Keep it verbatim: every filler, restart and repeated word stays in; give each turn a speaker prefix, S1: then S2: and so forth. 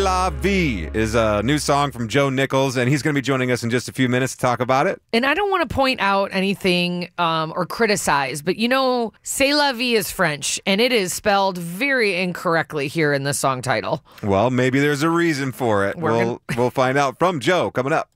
S1: La Vie is a new song from Joe Nichols, and he's going to be joining us in just a few minutes to talk about it.
S2: And I don't want to point out anything um, or criticize, but you know, C'est la vie is French, and it is spelled very incorrectly here in the song title.
S1: Well, maybe there's a reason for it.
S2: We're
S1: We'll
S2: gonna-
S1: we'll find out from Joe coming up.